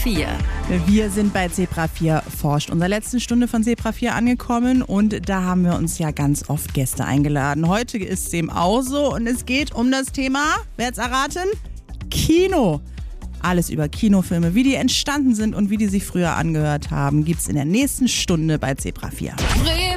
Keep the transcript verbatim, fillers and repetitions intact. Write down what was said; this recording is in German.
vier. Wir sind bei Zebra vier forscht, unserer letzten Stunde von Zebra vier angekommen und da haben wir uns ja ganz oft Gäste eingeladen. Heute ist dem auch so und es geht um das Thema, wer hat's erraten? Kino. Alles über Kinofilme, wie die entstanden sind und wie die sich früher angehört haben, gibt's in der nächsten Stunde bei Zebra vier.